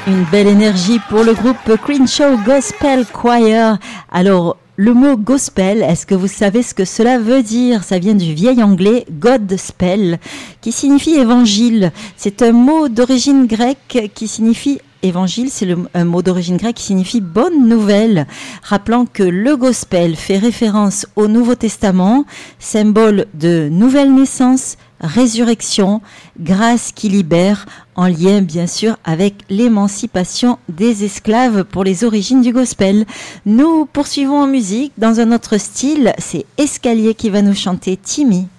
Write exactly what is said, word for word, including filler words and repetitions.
Une belle énergie pour le groupe Crenshaw Gospel Choir. Alors, le mot gospel, est-ce que vous savez ce que cela veut dire? Ça vient du vieil anglais Godspell, qui signifie évangile. C'est un mot d'origine grecque qui signifie évangile, c'est le, un mot d'origine grecque qui signifie bonne nouvelle. Rappelant que le gospel fait référence au Nouveau Testament, symbole de nouvelle naissance, résurrection, grâce qui libère, en lien bien sûr avec l'émancipation des esclaves pour les origines du gospel. Nous poursuivons en musique dans un autre style, c'est Escalier qui va nous chanter Timmy.